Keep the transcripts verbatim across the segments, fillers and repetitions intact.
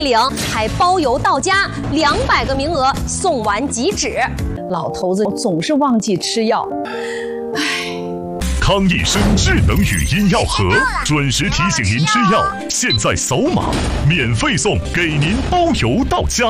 领，还包邮到家，两百个名额送完即止。 老头子总是忘记吃药， 唉。康益生智能语音药盒，准时提醒您吃药。现在扫码，免费送，给您包邮到家。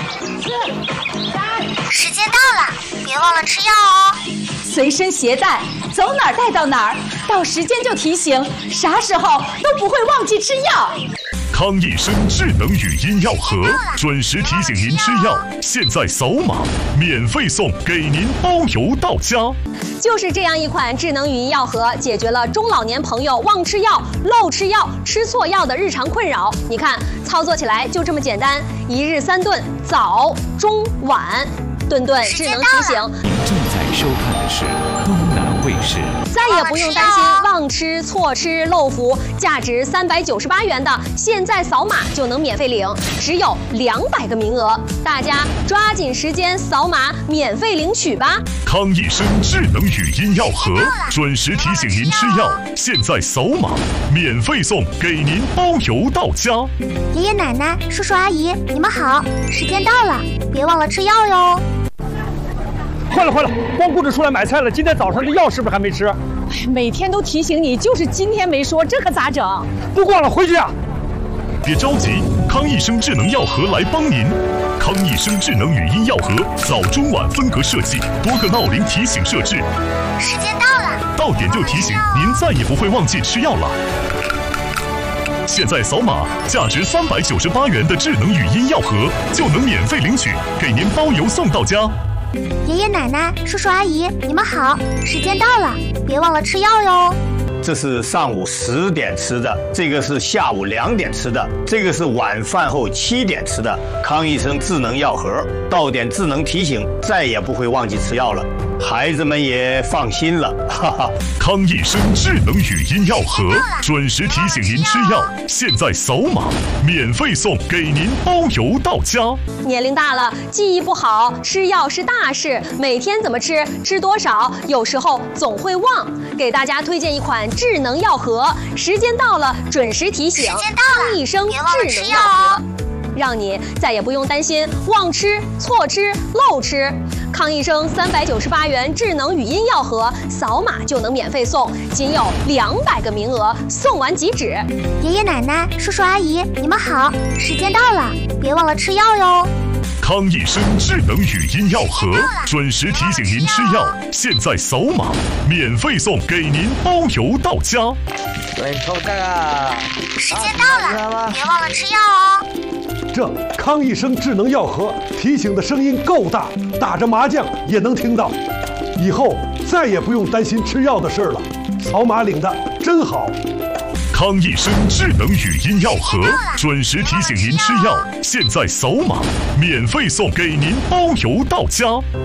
时间到了，别忘了吃药哦。 随身携带，走哪儿带到哪儿，到时间就提醒，啥时候都不会忘记吃药。 康益生智能语音药盒，准时提醒您吃药。现在扫码，免费送，给您包邮到家。 就是这样一款智能语音药盒，解决了中老年朋友忘吃药、漏吃药、吃错药的日常困扰。你看，操作起来就这么简单，一日三顿，早、中、晚，顿顿智能提醒。 您正在收看的是东南卫视。 再也不用担心忘吃、错吃、漏服，价值三百九十八元的，现在扫码就能免费领，只有两百个名额，大家抓紧时间扫码免费领取吧。 康益生智能语音药盒，准时提醒您吃药。现在扫码，免费送，给您包邮到家。 爷爷奶奶、叔叔阿姨，你们好，时间到了，别忘了吃药哟。 快了快了，光顾着出来买菜了，今天早上的药是不是还没吃？ 哎，每天都提醒你，就是今天没说，这可咋整？ 不逛了，回去啊！ 别着急，康益生智能药盒来帮您。康益生智能语音药盒，早中晚分隔设计，多个闹铃提醒设置。 时间到了， 到点就提醒，您再也不会忘记吃药了。现在扫码，价值三百九十八元的智能语音药盒就能免费领取，给您包邮送到家。 爷爷奶奶、叔叔阿姨，你们好，时间到了，别忘了吃药哟。 这是上午十点吃的，这个是下午两点吃的，这个是晚饭后七点吃的。康益生智能药盒，到点智能提醒，再也不会忘记吃药了，孩子们也放心了，哈哈。 康益生智能语音药盒，准时提醒您吃药。现在扫码，免费送，给您包邮到家。 年龄大了，记忆不好，吃药是大事，每天怎么吃，吃多少，有时候总会忘。给大家推荐一款智能药盒，时间到了准时提醒。康益生智能药盒，让你再也不用担心忘吃、错吃、漏吃。康益生三百九十八元智能语音药盒，扫码就能免费送，仅有两百个名额，送完即止。 爷爷奶奶、叔叔阿姨，你们好，时间到了，别忘了吃药哟。 康益生智能语音药盒，准时提醒您吃药。现在扫码，免费送，给您包邮到家。 对，臭蛋啊！ 时间到了，别忘了吃药哦。 这康益生智能药盒提醒的声音够大，打着麻将也能听到。以后再也不用担心吃药的事了，扫码领的真好。 康益生智能语音药盒，准时提醒您吃药。现在扫码，免费送，给您包邮到家。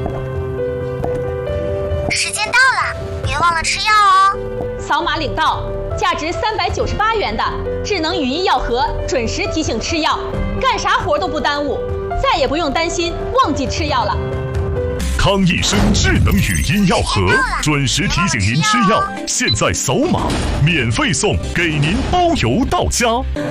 时间到了，别忘了吃药哦。 扫码领到，价值三百九十八元的智能语音药盒，准时提醒吃药，干啥活都不耽误，再也不用担心忘记吃药了。 康益生智能语音药盒，准时提醒您吃药。现在扫码，免费送，给您包邮到家。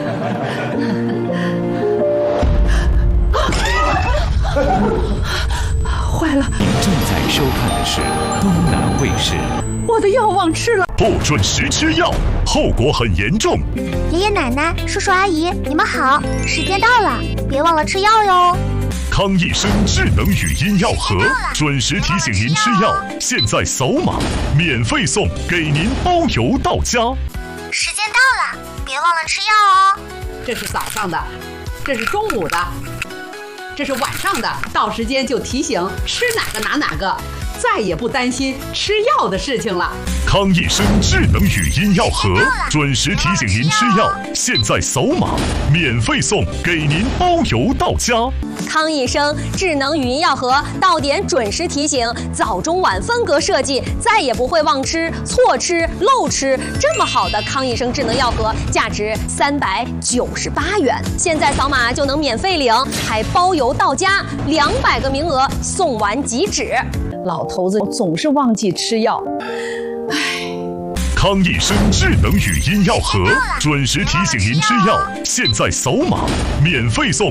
坏了！ 您正在收看的是东南卫视。 我的药忘吃了， 不准时吃药，后果很严重。 爷爷奶奶、叔叔阿姨，你们好，时间到了，别忘了吃药哟。 康益生智能语音药盒，准时提醒您吃药。现在扫码，免费送，给您包邮到家。 时间到了，别忘了吃药哦。 这是早上的，这是中午的，这是晚上的，到时间就提醒吃哪个拿哪个，再也不担心吃药的事情了。 康益生智能语音药盒，准时提醒您吃药。现在扫码，免费送，给您包邮到家。 康益生智能语音药盒，到点准时提醒，早中晚分隔设计，再也不会忘吃、错吃、漏吃。这么好的康益生智能药盒，价值三百九十八元，现在扫码就能免费领，还包邮到家，两百个名额，送完即止。 老头子总是忘记吃药，唉。 康益生智能语音药盒，准时提醒您吃药。现在扫码免费送。